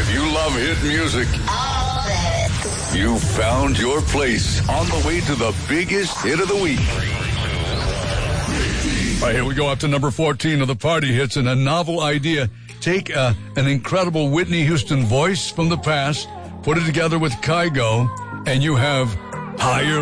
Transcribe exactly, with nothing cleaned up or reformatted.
If you love hit music, All the hits. you found your place on the way to the biggest hit of the week. All right, here we go up to number fourteen of the party hits, and a novel idea. Take uh, an incredible Whitney Houston voice from the past, put it together with Kygo, and you have Higher